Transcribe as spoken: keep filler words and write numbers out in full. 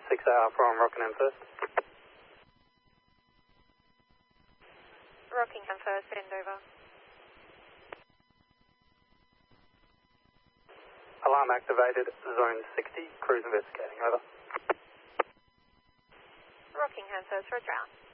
six hour from Rockingham First. Rockingham First, send over. Alarm activated, zone sixty, cruise investigating, over. Rockingham First, roger out.